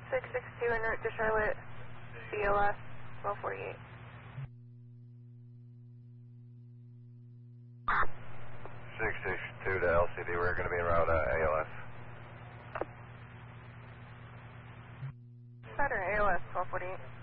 662 en route to Charlotte, BLS 1248. 662 to LCD, we're going to be en route ALS. Saturn ALS 1248.